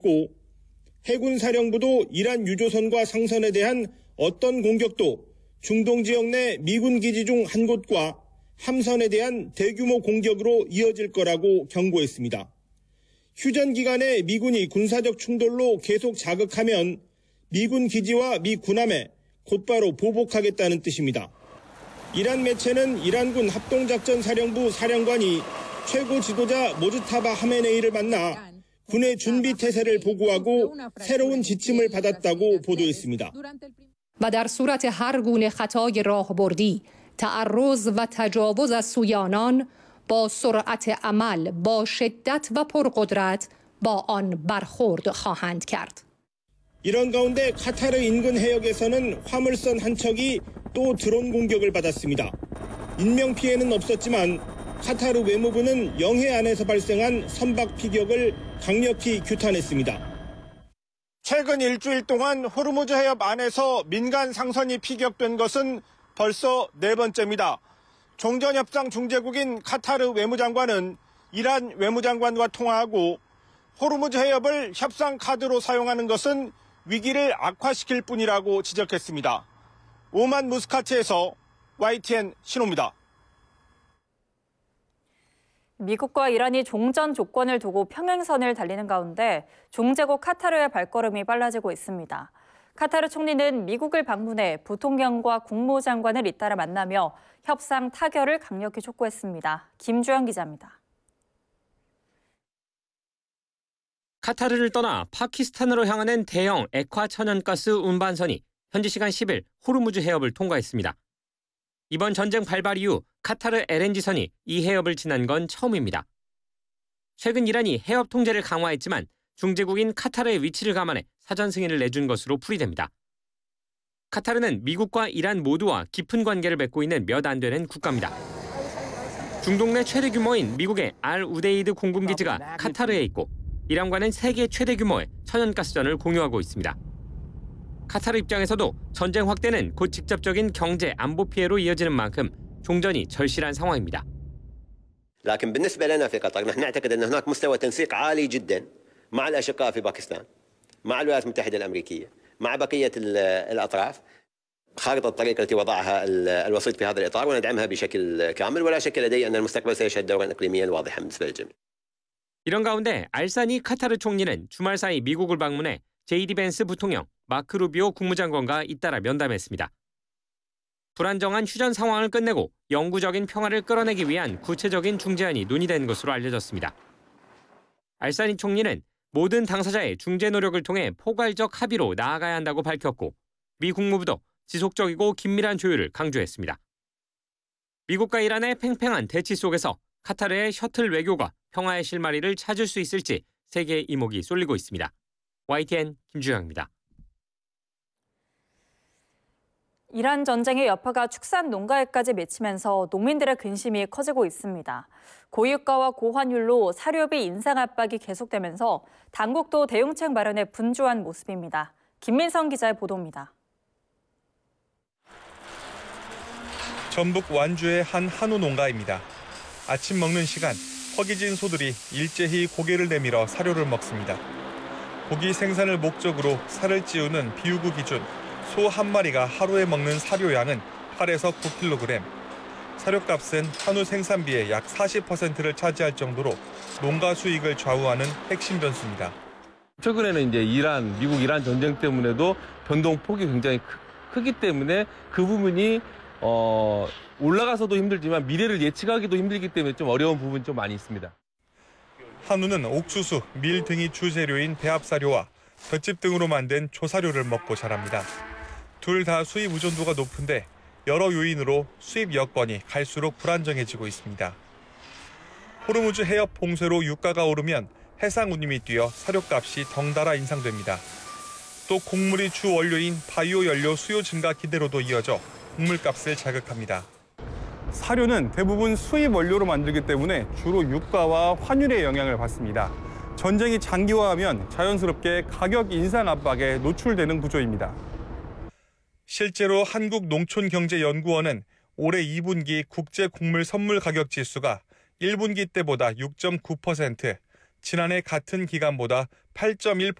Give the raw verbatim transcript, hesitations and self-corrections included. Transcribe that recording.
해군 사령부도 이란 유조선과 상선에 대한 어떤 공격도 중동 지역 내 미군 기지 중 한 곳과 함선에 대한 대규모 공격으로 이어질 거라고 경고했습니다. 휴전 기간에 미군이 군사적 충돌로 계속 자극하면 미군 기지와 미 군함에 곧바로 보복하겠다는 뜻입니다. 이란 매체는 이란군 합동작전사령부 사령관이 최고 지도자 모즈타바 하메네이를 만나 군의 준비 태세를 보고하고 새로운 지침을 받았다고 보도했습니다. و در صورت هر گونه خطای راهبردی، تعرض و تجاوز از سوی آنان با سرعت عمل، با شدت و پرقدرت با آن برخورد خواهند کرد. 이런 가운데 카타르 인근 해역에서는 화물선 한 척이 또 드론 공격을 받았습니다. 인명 피해는 없었지만 카타르 외무부는 영해 안에서 발생한 선박 피격을 강력히 규탄했습니다. 최근 일주일 동안 호르무즈 해협 안에서 민간 상선이 피격된 것은 벌써 네 번째입니다. 종전협상 중재국인 카타르 외무장관은 이란 외무장관과 통화하고 호르무즈 해협을 협상 카드로 사용하는 것은 위기를 악화시킬 뿐이라고 지적했습니다. 오만 무스카트에서 와이티엔 신호입니다. 미국과 이란이 종전 조건을 두고 평행선을 달리는 가운데 종제국 카타르의 발걸음이 빨라지고 있습니다. 카타르 총리는 미국을 방문해 부통령과 국무장관을 잇따라 만나며 협상 타결을 강력히 촉구했습니다. 김주영 기자입니다. 카타르를 떠나 파키스탄으로 향하는 대형 액화 천연가스 운반선이 현지 시간 십 일 호르무즈 해협을 통과했습니다. 이번 전쟁 발발 이후 카타르 엘엔지선이 이 해협을 지난 건 처음입니다. 최근 이란이 해협 통제를 강화했지만 중재국인 카타르의 위치를 감안해 사전 승인을 내준 것으로 풀이됩니다. 카타르는 미국과 이란 모두와 깊은 관계를 맺고 있는 몇 안 되는 국가입니다. 중동 내 최대 규모인 미국의 알 우데이드 공군기지가 카타르에 있고 이란과는 세계 최대 규모의 천연가스전을 공유하고 있습니다. 카타르 입장에서도 전쟁 확대는 곧 직접적인 경제 안보 피해로 이어지는 만큼 종전이 절실한 상황입니다. لكن بالنسبة لنا في قطر نحن نعتقد أن هناك مستوى تنسيق عالي جدا مع الأشقاء في باكستان مع الولايات المتحدة الأمريكية مع بقية الأطراف خارطة الطريق التي وضعها الوسيط في هذا الإطار وندعمها بشكل كامل ولا شك لدي أن المستقبل سيشهد دورا إقليميا واضحا بالنسبة للجميع. 이런 가운데 알사니 카타르 총리는 주말 사이 미국을 방문해 제이디 벤스 부통령, 마크 루비오 국무장관과 잇따라 면담했습니다. 불안정한 휴전 상황을 끝내고 영구적인 평화를 끌어내기 위한 구체적인 중재안이 논의된 것으로 알려졌습니다. 알사니 총리는 모든 당사자의 중재 노력을 통해 포괄적 합의로 나아가야 한다고 밝혔고 미 국무부도 지속적이고 긴밀한 조율을 강조했습니다. 미국과 이란의 팽팽한 대치 속에서 카타르의 셔틀 외교가 평화의 실마리를 찾을 수 있을지 세계의 이목이 쏠리고 있습니다. 와이티엔 김주영입니다. 이란 전쟁의 여파가 축산 농가에까지 맺히면서 농민들의 근심이 커지고 있습니다. 고유가와 고환율로 사료비 인상 압박이 계속되면서 당국도 대응책 마련에 분주한 모습입니다. 김민성 기자의 보도입니다. 전북 완주의 한 한우 농가입니다. 아침 먹는 시간, 허기진 소들이 일제히 고개를 내밀어 사료를 먹습니다. 고기 생산을 목적으로 살을 찌우는 비유구 기준 소 한 마리가 하루에 먹는 사료량은 팔에서 구 킬로그램. 사료값은 한우 생산비의 약 사십 퍼센트를 차지할 정도로 농가 수익을 좌우하는 핵심 변수입니다. 최근에는 이제 이란, 미국 이란 전쟁 때문에도 변동폭이 굉장히 크, 크기 때문에 그 부분이 어, 올라가서도 힘들지만 미래를 예측하기도 힘들기 때문에 좀 어려운 부분이 좀 많이 있습니다. 한우는 옥수수, 밀 등이 주재료인 배합사료와 볏짚 등으로 만든 조사료를 먹고 자랍니다. 둘 다 수입 의존도가 높은데 여러 요인으로 수입 여건이 갈수록 불안정해지고 있습니다. 호르무즈 해협 봉쇄로 유가가 오르면 해상 운임이 뛰어 사료값이 덩달아 인상됩니다. 또 곡물이 주 원료인 바이오 연료 수요 증가 기대로도 이어져 곡물값을 자극합니다. 사료는 대부분 수입 원료로 만들기 때문에 주로 유가와 환율의 영향을 받습니다. 전쟁이 장기화하면 자연스럽게 가격 인상 압박에 노출되는 구조입니다. 실제로 한국농촌경제연구원은 올해 이 분기 국제 곡물 선물 가격 지수가 일 분기 때보다 육 점 구 퍼센트, 지난해 같은 기간보다 팔 점 일 퍼센트